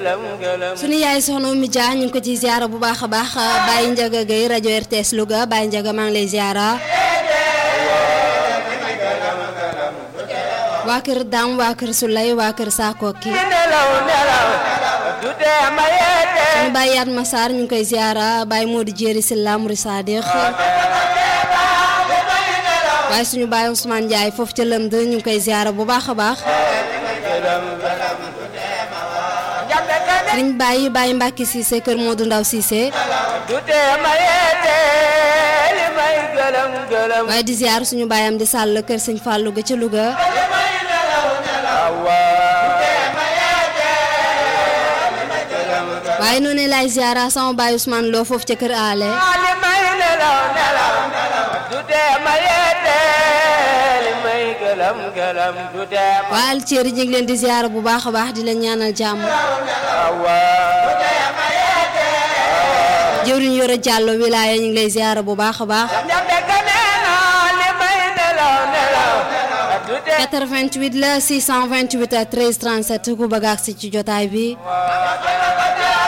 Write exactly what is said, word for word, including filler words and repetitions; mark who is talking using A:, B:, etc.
A: sunu yaay soxna Oumy Dia ñu ngi ko ci ziara bu baax a baax Baye Ndiaga Gueye rajo R T S Louga Baye Ndiaga maa ngi lay ziara waa kër Dame waa kër Souley waa kër Sakoki sunu Baye Yatma Sarr ñu ngi koy ziara Baye Modou Jéeri Silla Mouri Sadiq waaye suñu Baye Ousmane Ndiaye foofu ca lënd ñu ngi koy ziara bu baax a baax Sëriñ Baye Baye Mbacke Cissé kër Modou Ndaw Cissé waaye di ziar suñu baayam di sàll kër Sëñ Fallou ga ca Louga waaye noonu laay ziara sama Baye Ousmane Lo foofu ca kër Ale waaye Alceri ñu ngi leen di ziara bu baax a baax di leen ñaanal jàmm jëwriñ Yoro Diallo wilaya ñu ngi lay ziara bu baax a baax quatre-vingt-huit la six cent vingt-huit treize trente-sept ku bëgg ak si ci jotaay bi